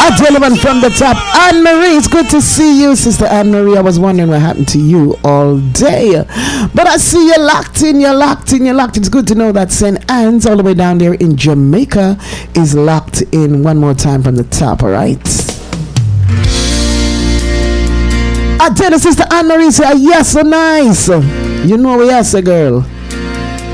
gentleman from the top, Anne Marie. It's good to see you, Sister Anne Marie. I was wondering what happened to you all day, but I see you're locked in. It's good to know that St. Anne's, all the way down there in Jamaica, is locked in. One more time from the top, all right? I tell you, Sister Anne Marie, say, yes, so nice. You know, yes, girl.